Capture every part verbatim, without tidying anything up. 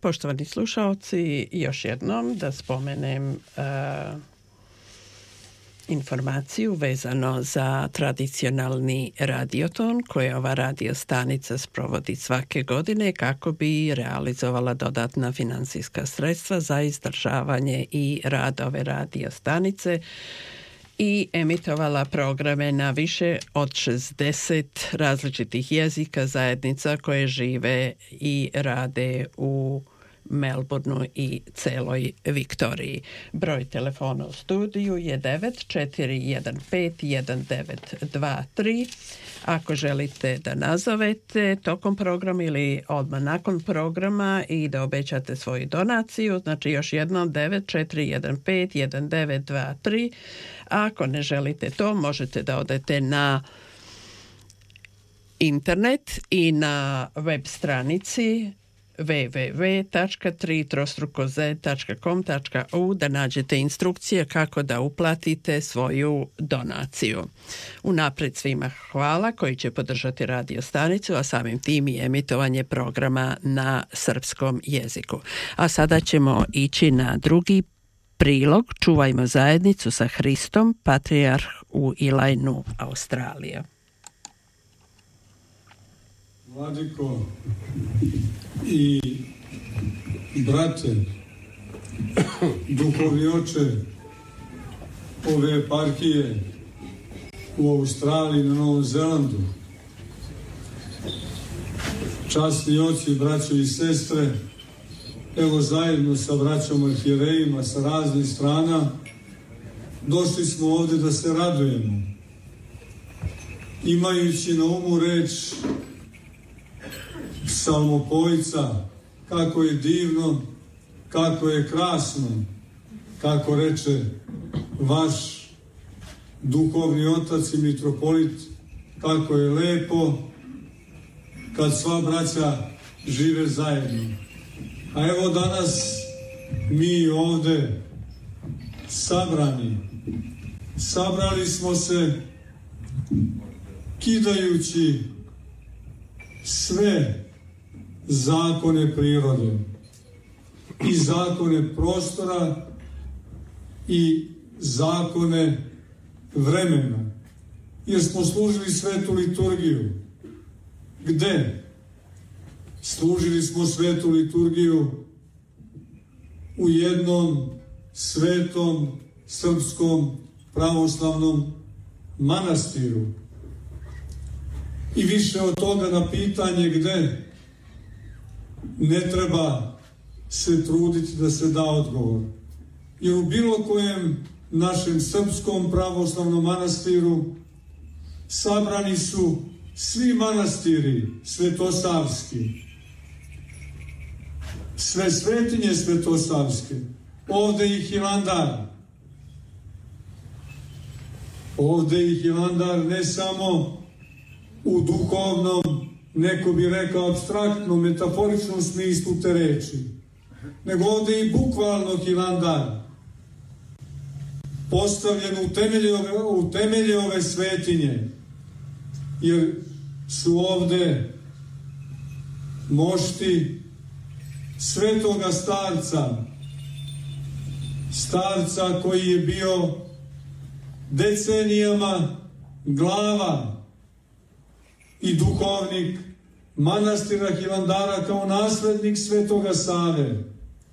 Poštovani slušalci, još jednom da spomenem uh, informaciju vezano za tradicionalni radioton koje ova radio stanica sprovodi svake godine kako bi realizovala dodatna finansijska sredstva za izdržavanje i rad ove radio stanice i emitovala programe na više od šezdeset različitih jezika zajednica koje žive i rade u Melbourneu i celoj Viktoriji. Broj telefona u studiju je devet četiri jedan pet jedan devet dva tri. Ako želite da nazovete tokom programa ili odmah nakon programa i da obećate svoju donaciju, znači još jednom devet četiri jedan pet jedan devet dva tri. Ako ne želite to, možete da odete na internet i na web stranici w w w tačka tri trostruko z tačka com tačka a u da nađete instrukcije kako da uplatite svoju donaciju. Unapred svima hvala koji će podržati radio stanicu, a samim tim i emitovanje programa na srpskom jeziku. A sada ćemo ići na drugi prilog Čuvajmo zajednicu sa Hristom, patrijarh u Ilajnu, Australija. Vladiko i brate, duhovni oče ove eparhije u Australiji, na Novom Zelandu, časni oci, braćo i sestre, evo zajedno sa braćom arhijerejima sa raznih strana došli smo ovdje da se radujemo, imajući na umu reč psalmopojca, kako je divno, kako je krasno, kako reče vaš duhovni otac i mitropolit, kako je lepo kad sva braća žive zajedno. A evo danas mi ovde sabrani, sabrali smo se kidajući sve zakone prirode i zakone prostora i zakone vremena, jer smo služili svetu liturgiju. Gde? Služili smo svetu liturgiju u jednom svetom srpskom pravoslavnom manastiru. I više od toga na pitanje gde ne treba se truditi da se da odgovor. Jer u bilo kojem našem srpskom pravoslavnom manastiru sabrani su svi manastiri svetosavski, sve svetinje svetosavske, ovde i Hilandar. Ovde i Hilandar ne samo u duhovnom, neko bi rekao apstraktnom, metaforičnom smislu te reči, nego ovde i bukvalno Hilandar, postavljen u temelje ove, u temelje ove svetinje, jer su ovde mošti svetoga starca, starca koji je bio decenijama glava i duhovnik manastira Hilandara kao naslednik svetoga Save.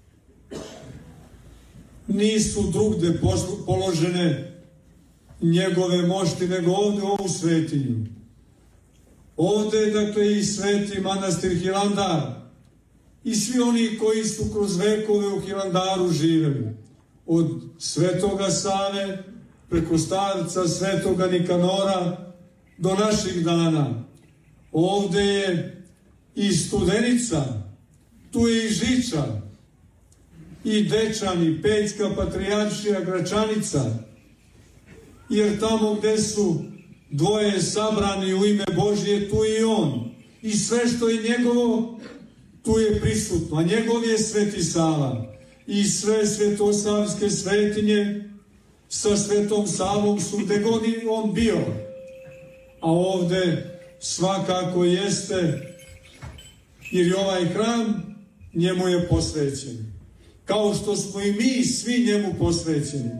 Nisu drugde položene njegove mošti, nego ovde u ovu svetinju. Ovde je dakle i sveti manastir Hilandar i svi oni koji su kroz vekove u Hilandaru živeli. Od svetoga Save preko starca svetoga Nikanora do naših dana. Ovde je i Studenica, tu je i Žiča, i Dečan, i Pećka patrijaršija Gračanica, jer tamo gde su dvoje sabrani u ime Božje, tu je i on. I sve što je njegovo, tu je prisutno. A njegov je Sveti Sava. I sve svetosavske svetinje sa Svetom Savom su gde god on bio. A ovde svakako jeste, jer je ovaj hram njemu je posvećen. Kao što smo i mi svi njemu posvećeni.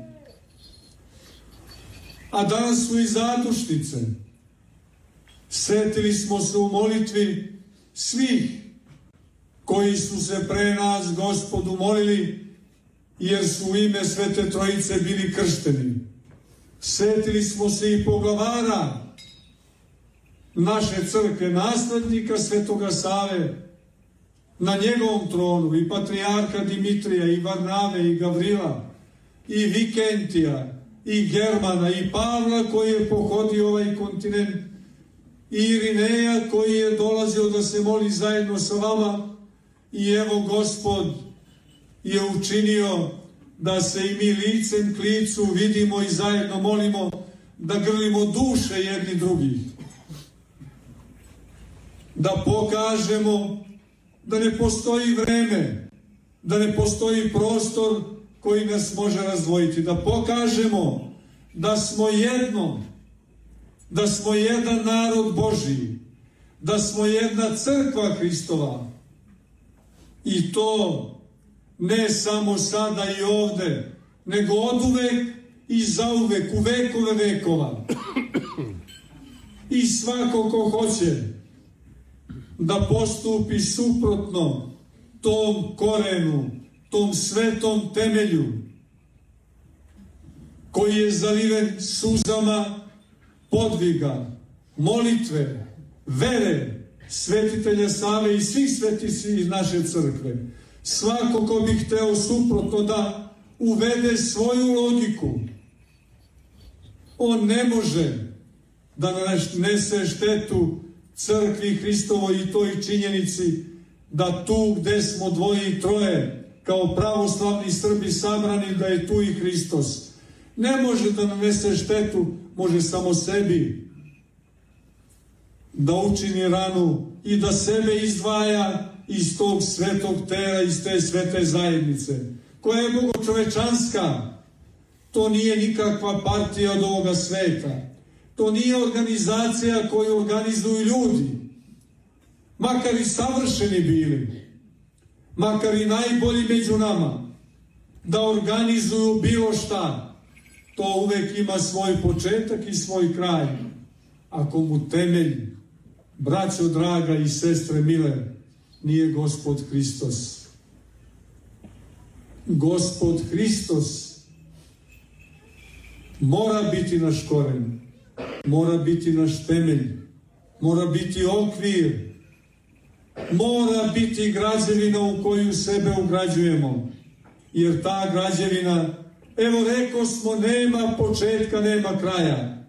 A danas su i zadušnice. Setili smo se u molitvi svih koji su se pre nas Gospodu molili, jer su u ime Svete Trojice bili kršteni. Setili smo se i poglavara naše crkve, naslednika Svetoga Save, na njegovom tronu, i patrijarha Dimitrija, i Varnave, i Gavrila, i Vikentija, i Germana, i Pavla koji je pohodio ovaj kontinent, i Irineja koji je dolazio da se moli zajedno sa vama, i evo Gospod je učinio da se i mi licem k licu vidimo i zajedno molimo, da grlimo duše jedni drugih, da pokažemo da ne postoji vreme, da ne postoji prostor koji nas može razdvojiti, da pokažemo da smo jedno, da smo jedan narod Božiji, da smo jedna crkva Hristova, i to ne samo sada i ovde, nego oduvek i zauvek, u vekove vekova. I svako ko hoće da postupi suprotno tom korenu, tom svetom temelju, koji je zaliven suzama podviga, molitve, vere svetitelja Save i svih svetici iz naše crkve. Svako ko bi hteo suprotno da uvede svoju logiku, on ne može da nese štetu crkvi Hristovoj i toj činjenici da tu gde smo dvoje i troje kao pravoslavni Srbi sabrani, da je tu i Hristos. Ne može da nanese štetu, može samo sebi da učini ranu i da sebe izdvaja iz tog svetog tela, iz te svete zajednice, koja je bogočovečanska. To nije nikakva partija od ovoga sveta. To nije organizacija koju organizuju ljudi, makar i savršeni bili, makar i najbolji među nama, da organizuju bilo šta. To uvek ima svoj početak i svoj kraj. Ako mu temelj, braćo draga i sestre mile, nije Gospod Hristos. Gospod Hristos mora biti naš koren, mora biti naš temelj, mora biti okvir, mora biti građevina u koju sebe ugrađujemo, jer ta građevina, evo reko smo, nema početka, nema kraja,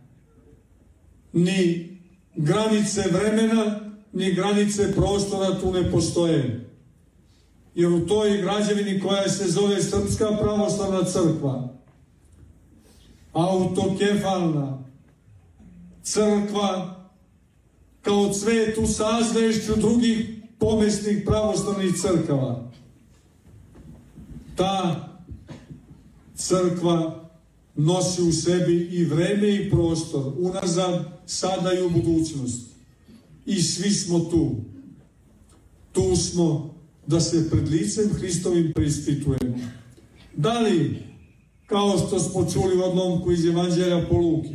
ni granice vremena, ni granice prostora tu ne postoje. Jer u toj građevini koja se zove Srpska pravoslavna crkva, autokefalna crkva, kao cvet u sazvešću drugih pomesnih pravoslavnih crkava, ta crkva nosi u sebi i vreme i prostor, unazad, sada i u budućnost. I svi smo tu. Tu smo da se pred licem Hristovim preispitujemo. Da li, kao što smo čuli u odlomku iz Evanđelja po Luki,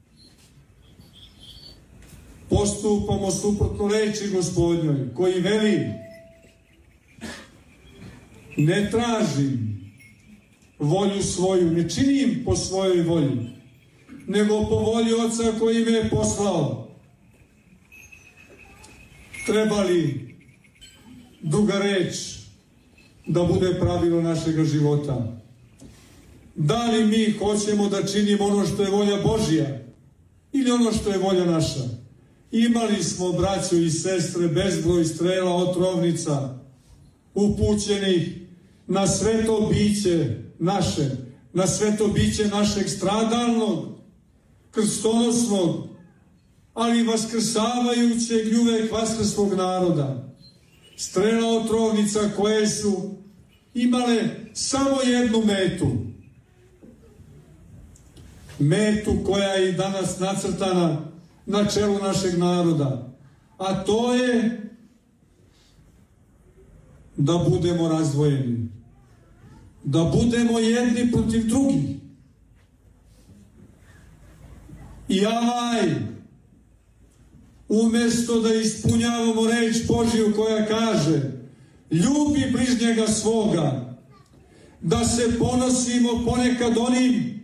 postupamo suprotno reči Gospodnjoj, koji veli: ne tražim volju svoju, ne činim po svojoj volji, nego po volji Oca koji me je poslao. Treba li druga reč da bude pravilo našega života? Da li mi hoćemo da činimo ono što je volja Božja ili ono što je volja naša? Imali smo, braćo i sestre, bezbroj strela, otrovnica upućenih na sveto biće naše, na sveto biće našeg stradalnog, krstonosnog, ali vaskrsavajućeg i uvek vaskrslog naroda. Strela otrovnica koje su imale samo jednu metu. Metu koja je i danas nacrtana na čelu našeg naroda. A to je da budemo razdvojeni, da budemo jedni protiv drugih. I ovaj, umjesto da ispunjavamo reč Božiju koja kaže ljubi bližnjega svoga, da se ponosimo ponekad onim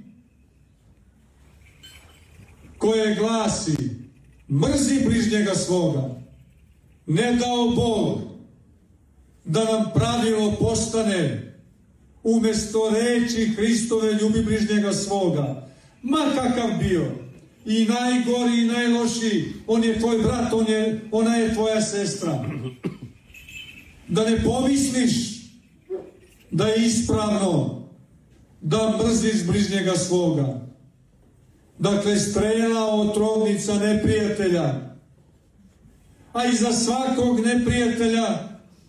koje glasi mrzi bližnjega svoga, ne dao Bog da nam pravilo postane umjesto reči Hristove ljubi bližnjega svoga, ma kakav bio, i najgori i najlošiji, on je tvoj brat, on je, ona je tvoja sestra. Da ne pomisliš da je ispravno da mrziš bližnjega svoga. Dakle, strela, otrovnica neprijatelja, a iza svakog neprijatelja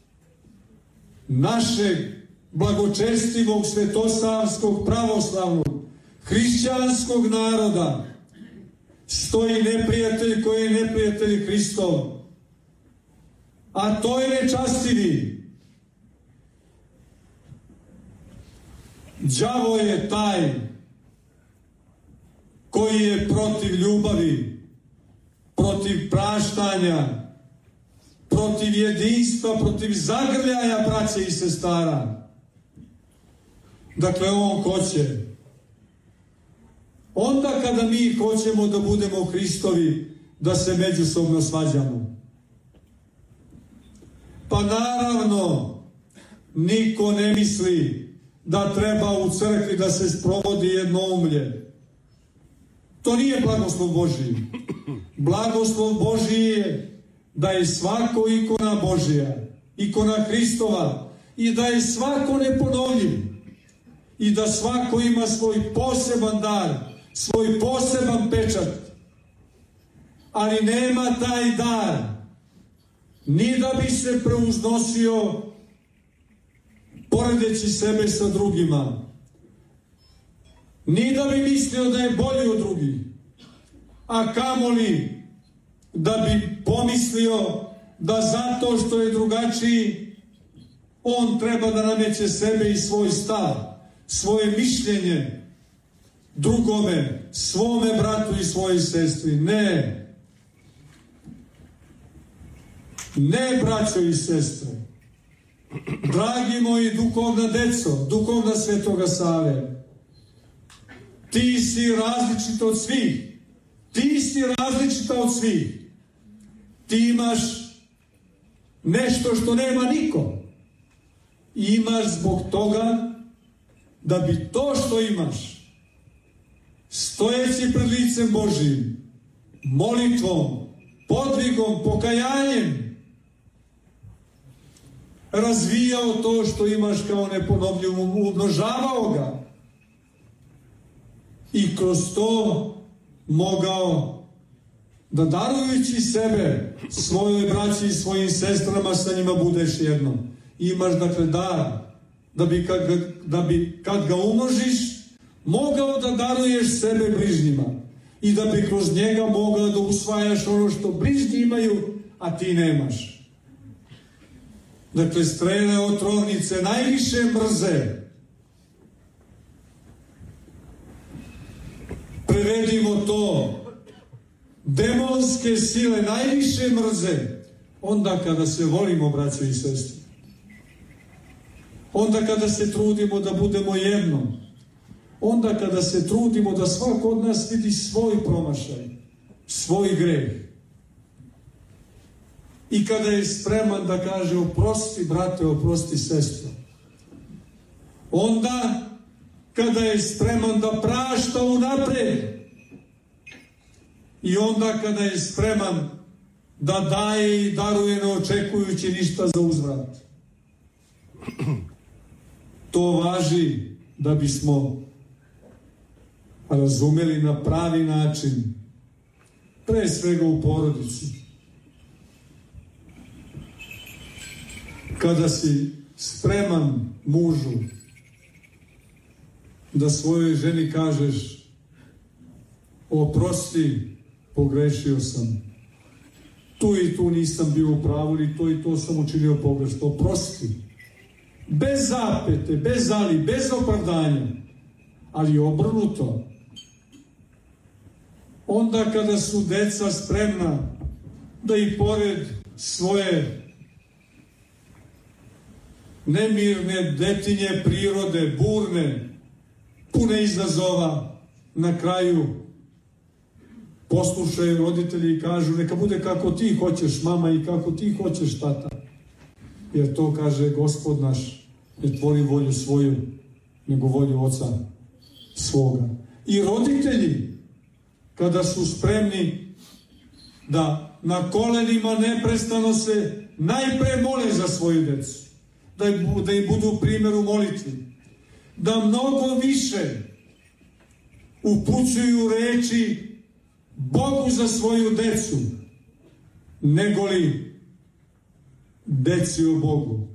našeg blagočestivog, svetosavskog, pravoslavnog, hrišćanskog naroda stoji neprijatelj koji je neprijatelj Hristov, a to je nečastivi. Đavo je taj koji je protiv ljubavi, protiv praštanja, protiv jedinstva, protiv zagrljaja braće i sestara. Dakle, on hoće. Onda kada mi hoćemo da budemo Hristovi, da se međusobno svađamo. Pa naravno, niko ne misli da treba u crkvi da se sprovodi jednoumlje. To nije blagoslov Božiji. Blagoslov Božiji je da je svako ikona Božija, ikona Hristova, i da je svako neponovljiv, i da svako ima svoj poseban dar, svoj poseban pečat, ali nema taj dar ni da bi se preuznosio poredeći sebe sa drugima, ni da bi mislio da je bolji od drugih, a kamoli da bi pomislio da zato što je drugačiji on treba da nameće sebe i svoj stav, svoje mišljenje drugome, svome bratu i svojoj sestri. Ne. Ne, braćo i sestre. Dragi moji duhovna deco, duhovna Svetoga Save, ti si različita od svih. Ti si različita od svih. Ti imaš nešto što nema niko. Imaš zbog toga da bi to što imaš, stojeći pred licem Božijim, molitvom, podvigom, pokajanjem, razvijao to što imaš kao neponovljivo, umnožavao ga i kroz to mogao da darujući sebe svojoj braći i svojim sestrama sa njima budeš jedno. Imaš dakle dar da bi kad, da bi kad ga umnožiš mogao da daruješ sebe bližnjima i da bi kroz njega mogao da usvajaš ono što bližnji imaju, a ti nemaš. Dakle, strele otrovnice najviše mrze. Prevedimo to. Demonske sile najviše mrze onda kada se volimo, braćo i sestre. Onda kada se trudimo da budemo jedno. Onda kada se trudimo da svako od nas vidi svoj promašaj, svoj greh. I kada je spreman da kaže oprosti brate, oprosti sestro. Onda kada je spreman da prašta unaprijed. I onda kada je spreman da daje i daruje ne očekujući ništa za uzvrat. To važi da bismo razumeli na pravi način, pre svega u porodici. Kada si spreman mužu da svojoj ženi kažeš oprosti, pogrešio sam, tu i tu nisam bio u pravu ili to i to sam učinio pogrešno, oprosti. bez zapete, bez ali, bez opravdanja, ali obrnuto. Onda kada su deca spremna da i pored svoje nemirne detinje prirode, burne, pune izazova, na kraju poslušaju roditelji i kažu neka bude kako ti hoćeš mama i kako ti hoćeš tata. Jer to kaže Gospod naš, ne tvori volju svoju, nego volju oca svoga. I roditelji, kada su spremni da na kolenima neprestano se najpre mole za svoju decu, da im, da im budu primjer u molitvi, da mnogo više upućuju reči Bogu za svoju decu, negoli deci o Bogu.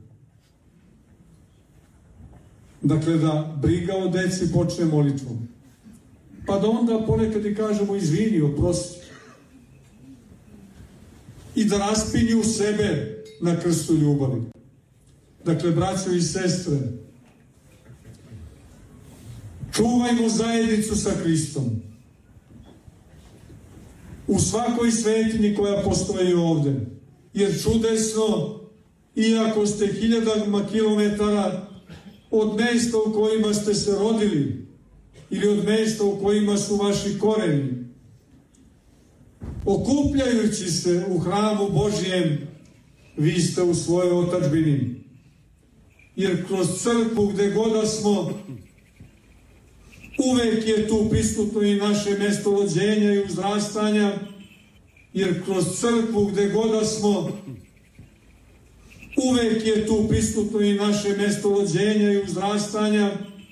Dakle, da briga o deci počne molitvom. Pa da onda ponekad i kažemo izvini, oprosti. I da raspinju sebe na krstu ljubavi. Dakle, braćo i sestre, čuvajmo zajednicu sa Hristom. U svakoj svetinji koja postoji ovde. Jer čudesno, iako ste hiljadama kilometara od mesta u kojima ste se rodili ili od mesta u kojima su vaši koreni, okupljajući se u hramu Božijem, vi ste u svojoj otadžbini. Jer kroz crkvu gde god smo, uvek je tu prisutno i naše mesto rođenja i uzrastanja, jer kroz crkvu gde god smo, uvek je tu prisutno i naše mesto rođenja i uzrastanja,